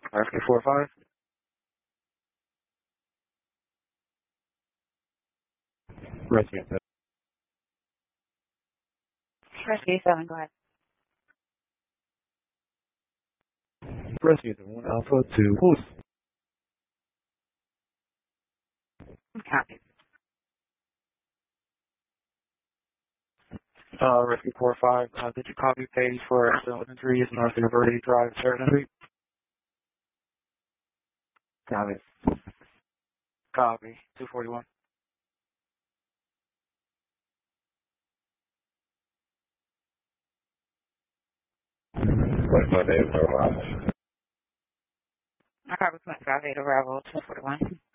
Rescue 4-5. Rescue 7. Rescue 7, go ahead. Rescue 1 Alpha to Police. Copy. Rescue 4-5. Did you copy page for accident with injuries north of Verde Drive, Sheridan Street? Copy. Copy. 241. What day is arrival? I copy 25 8 arrival 241.